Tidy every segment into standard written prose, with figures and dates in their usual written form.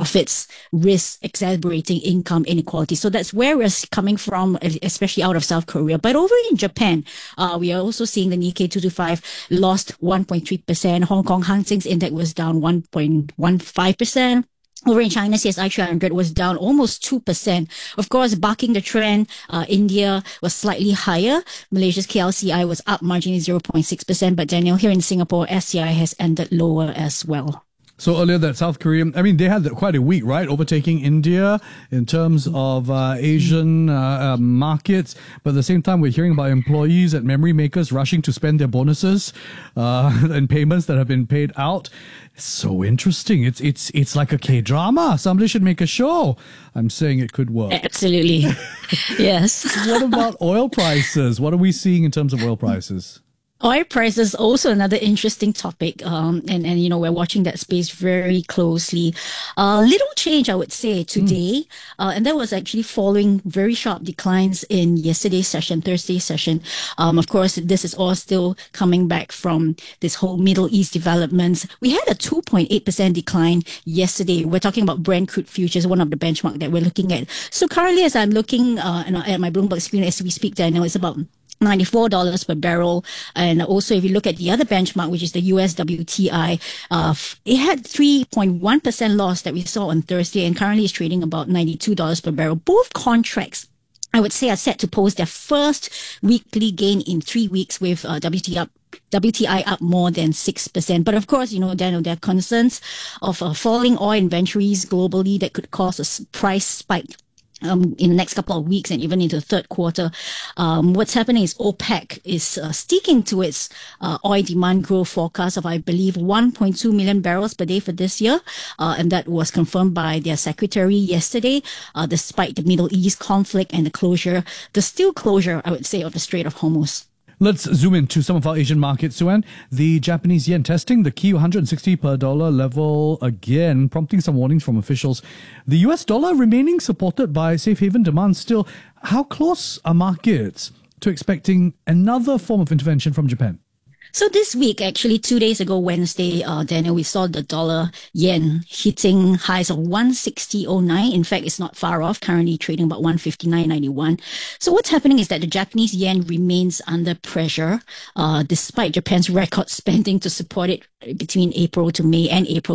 profits risk exacerbating income inequality. So that's where we're coming from, especially out of South Korea. But over in Japan, we are also seeing the Nikkei 225 lost 1.3%. Hong Kong Hang Seng's index was down 1.15%. Over in China, CSI 300 was down almost 2%. Of course, bucking the trend, India was slightly higher. Malaysia's KLCI was up marginally 0.6%. But Daniel, here in Singapore, SCI has ended lower as well. So earlier that South Korea, I mean, they had quite a week, right? Overtaking India in terms of Asian markets. But at the same time, we're hearing about employees at memory makers rushing to spend their bonuses and payments that have been paid out. So interesting. It's like a K-drama. Somebody should make a show. I'm saying it could work. Absolutely. Yes. What about oil prices? What are we seeing in terms of oil prices? Oil prices also another interesting topic, and you know, we're watching that space very closely. Little change, I would say, today, and that was actually following very sharp declines in yesterday's session, Thursday's session. Of course, this is all still coming back from this whole Middle East developments. We had a 2.8% decline yesterday. We're talking about Brent crude futures, one of the benchmark that we're looking at. So currently, as I'm looking at my Bloomberg screen as we speak, Daniel, it's about $94 per barrel. And also, if you look at the other benchmark, which is the US WTI, it had 3.1% loss that we saw on Thursday, and currently is trading about $92 per barrel. Both contracts, I would say, are set to post their first weekly gain in 3 weeks, with WTI up more than 6%. But of course, you know, Daniel, there are concerns of falling oil inventories globally that could cause a price spike in the next couple of weeks and even into the third quarter. What's happening is OPEC is sticking to its oil demand growth forecast of, I believe, 1.2 million barrels per day for this year. And that was confirmed by their secretary yesterday, despite the Middle East conflict and the still closure, I would say, of the Strait of Hormuz. Let's zoom into some of our Asian markets, Sue-Ann. The Japanese yen testing the key 160 per dollar level again, prompting some warnings from officials. The US dollar remaining supported by safe haven demand still. How close are markets to expecting another form of intervention from Japan? So this week, actually 2 days ago, Wednesday, Daniel, we saw the dollar yen hitting highs of 160.09. In fact, it's not far off, currently trading about 159.91. So what's happening is that the Japanese yen remains under pressure, despite Japan's record spending to support it between April to May,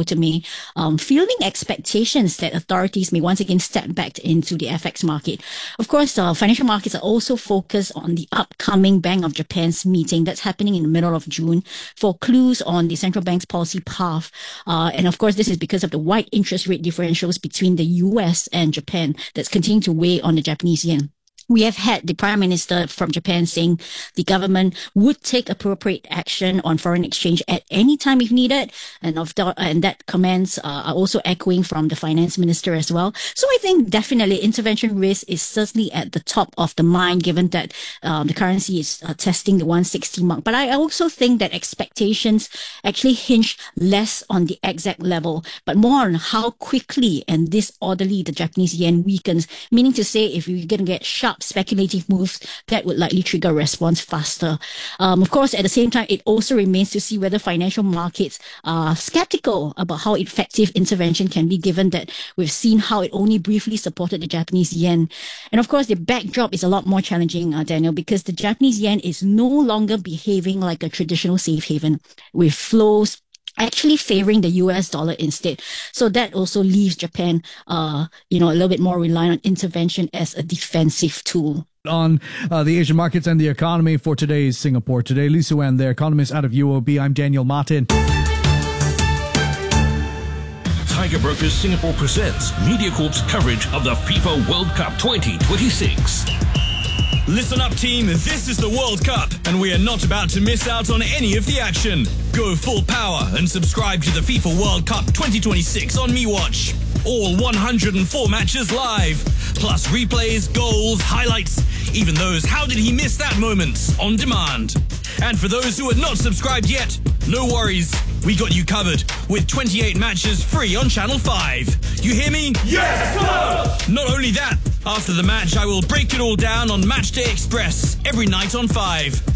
fueling expectations that authorities may once again step back into the FX market. Of course, financial markets are also focused on the upcoming Bank of Japan's meeting that's happening in the middle of June for clues on the central bank's policy path. And of course, this is because of the wide interest rate differentials between the US and Japan that's continuing to weigh on the Japanese yen. We have had the Prime Minister from Japan saying the government would take appropriate action on foreign exchange at any time if needed. And that comments are also echoing from the Finance Minister as well. So I think definitely intervention risk is certainly at the top of the mind, given that the currency is testing the 160 mark. But I also think that expectations actually hinge less on the exact level, but more on how quickly and disorderly the Japanese yen weakens, meaning to say if you're going to get sharp speculative moves, that would likely trigger a response faster. Of course, at the same time, it also remains to see whether financial markets are skeptical about how effective intervention can be, given that we've seen how it only briefly supported the Japanese yen. And of course, the backdrop is a lot more challenging, Daniel, because the Japanese yen is no longer behaving like a traditional safe haven, with flows actually favoring the US dollar instead. So that also leaves Japan, a little bit more reliant on intervention as a defensive tool. On the Asian markets and the economy for today's Singapore Today. Lee Sue-Ann, the economist out of UOB. I'm Daniel Martin. Tiger Brokers Singapore presents MediaCorp's coverage of the FIFA World Cup 2026. Listen up, team. This is the World Cup, and we are not about to miss out on any of the action. Go full power and subscribe to the FIFA World Cup 2026 on MeWatch. All 104 matches live, plus replays, goals, highlights, even those "how did he miss that" moments on demand. And for those who are not subscribed yet, no worries. We got you covered with 28 matches free on Channel 5. You hear me? Yes, sir! Not only that, after the match, I will break it all down on Matchday Express every night on 5.